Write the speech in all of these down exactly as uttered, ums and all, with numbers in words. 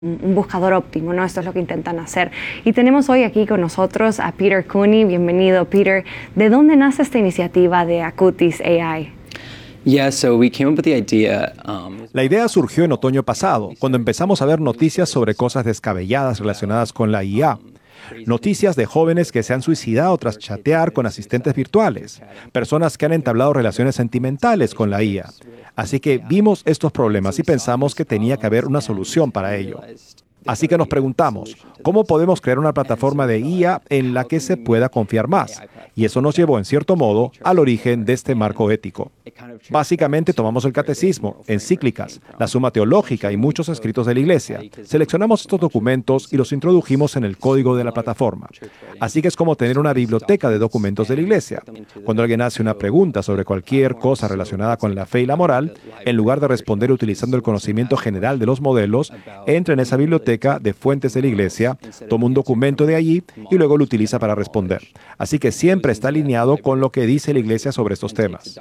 un buscador óptimo, ¿no? Esto es lo que intentan hacer. Y tenemos hoy aquí con nosotros a Peter Cooney. Bienvenido, Peter. ¿De dónde nace esta iniciativa de Acutis A I? Yeah, so we came up with the idea, um... La idea surgió en otoño pasado, cuando empezamos a ver noticias sobre cosas descabelladas relacionadas con la I A. Noticias de jóvenes que se han suicidado tras chatear con asistentes virtuales, personas que han entablado relaciones sentimentales con la I A. Así que vimos estos problemas y pensamos que tenía que haber una solución para ello. Así que nos preguntamos, ¿cómo podemos crear una plataforma de I A en la que se pueda confiar más? Y eso nos llevó, en cierto modo, al origen de este marco ético. Básicamente tomamos el catecismo, encíclicas, la Suma Teológica y muchos escritos de la Iglesia. Seleccionamos estos documentos y los introdujimos en el código de la plataforma. Así que es como tener una biblioteca de documentos de la Iglesia. Cuando alguien hace una pregunta sobre cualquier cosa relacionada con la fe y la moral, en lugar de responder utilizando el conocimiento general de los modelos, entra en esa biblioteca de fuentes de la Iglesia, toma un documento de allí y luego lo utiliza para responder. Así que siempre está alineado con lo que dice la Iglesia sobre estos temas.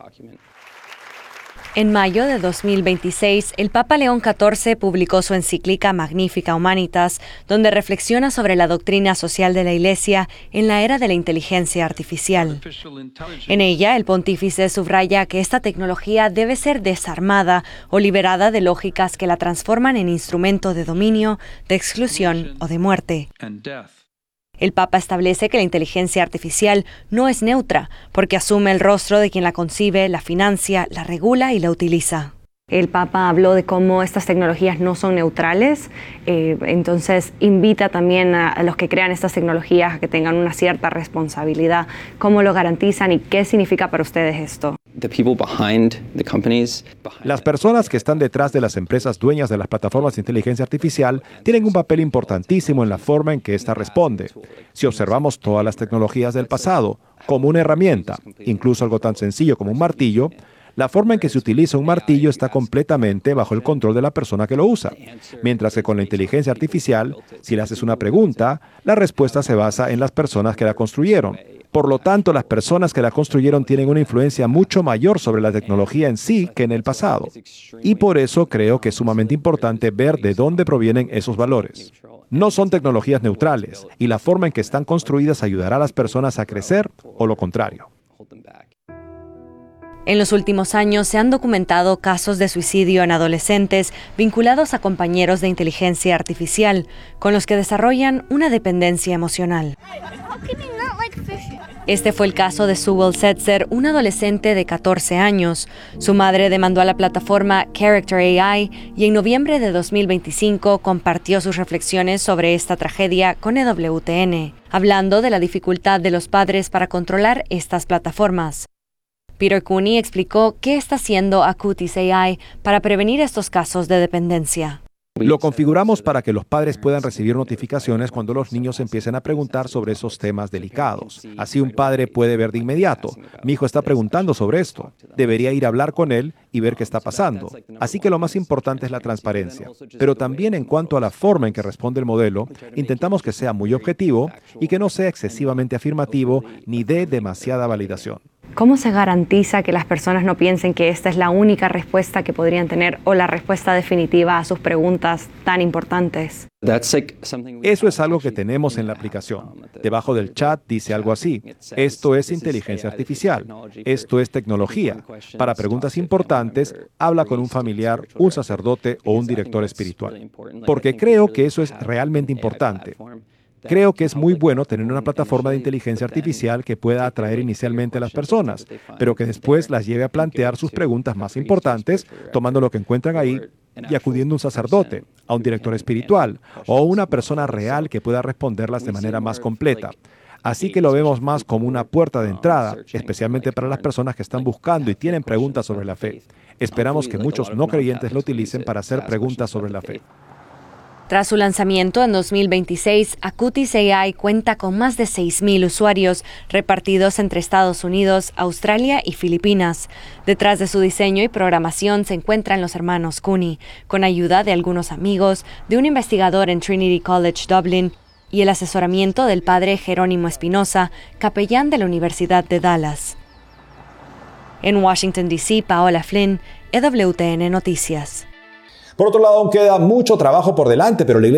En mayo de dos mil veintiséis, el Papa León catorce publicó su encíclica Magnificat Humanitas, donde reflexiona sobre la doctrina social de la Iglesia en la era de la inteligencia artificial. En ella, el pontífice subraya que esta tecnología debe ser desarmada o liberada de lógicas que la transforman en instrumento de dominio, de exclusión o de muerte. El Papa establece que la inteligencia artificial no es neutra, porque asume el rostro de quien la concibe, la financia, la regula y la utiliza. El Papa habló de cómo estas tecnologías no son neutrales, eh, entonces invita también a, a los que crean estas tecnologías a que tengan una cierta responsabilidad. ¿Cómo lo garantizan y qué significa para ustedes esto? Las personas que están detrás de las empresas dueñas de las plataformas de inteligencia artificial tienen un papel importantísimo en la forma en que ésta responde. Si observamos todas las tecnologías del pasado como una herramienta, incluso algo tan sencillo como un martillo, la forma en que se utiliza un martillo está completamente bajo el control de la persona que lo usa. Mientras que con la inteligencia artificial, si le haces una pregunta, la respuesta se basa en las personas que la construyeron. Por lo tanto, las personas que la construyeron tienen una influencia mucho mayor sobre la tecnología en sí que en el pasado. Y por eso creo que es sumamente importante ver de dónde provienen esos valores. No son tecnologías neutrales, y la forma en que están construidas ayudará a las personas a crecer o lo contrario. En los últimos años se han documentado casos de suicidio en adolescentes vinculados a compañeros de inteligencia artificial, con los que desarrollan una dependencia emocional. Este fue el caso de Sewell Setzer, un adolescente de catorce años. Su madre demandó a la plataforma Character A I y en noviembre de dos mil veinticinco compartió sus reflexiones sobre esta tragedia con E W T N, hablando de la dificultad de los padres para controlar estas plataformas. Peter Cooney explicó qué está haciendo Acutis A I para prevenir estos casos de dependencia. Lo configuramos para que los padres puedan recibir notificaciones cuando los niños empiecen a preguntar sobre esos temas delicados. Así un padre puede ver de inmediato, mi hijo está preguntando sobre esto, debería ir a hablar con él y ver qué está pasando. Así que lo más importante es la transparencia. Pero también en cuanto a la forma en que responde el modelo, intentamos que sea muy objetivo y que no sea excesivamente afirmativo ni dé demasiada validación. ¿Cómo se garantiza que las personas no piensen que esta es la única respuesta que podrían tener o la respuesta definitiva a sus preguntas tan importantes? Eso es algo que tenemos en la aplicación. Debajo del chat dice algo así: esto es inteligencia artificial, esto es tecnología. Para preguntas importantes, habla con un familiar, un sacerdote o un director espiritual. Porque creo que eso es realmente importante. Creo que es muy bueno tener una plataforma de inteligencia artificial que pueda atraer inicialmente a las personas, pero que después las lleve a plantear sus preguntas más importantes, tomando lo que encuentran ahí y acudiendo a un sacerdote, a un director espiritual o a una persona real que pueda responderlas de manera más completa. Así que lo vemos más como una puerta de entrada, especialmente para las personas que están buscando y tienen preguntas sobre la fe. Esperamos que muchos no creyentes lo utilicen para hacer preguntas sobre la fe. Tras su lanzamiento en dos mil veintiséis, Acutis A I cuenta con más de seis mil usuarios repartidos entre Estados Unidos, Australia y Filipinas. Detrás de su diseño y programación se encuentran los hermanos Cooney, con ayuda de algunos amigos, de un investigador en Trinity College Dublin y el asesoramiento del padre Jerónimo Espinosa, capellán de la Universidad de Dallas. En Washington, D C, Paola Flynn, E W T N Noticias. Por otro lado, aún queda mucho trabajo por delante, pero la Iglesia